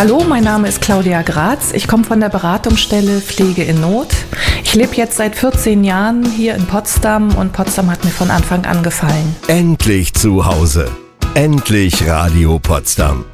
Hallo, mein Name ist Claudia Graz. Ich komme von der Beratungsstelle Pflege in Not. Ich lebe jetzt seit 14 Jahren hier in Potsdam und Potsdam hat mir von Anfang an gefallen. Endlich zu Hause. Endlich Radio Potsdam.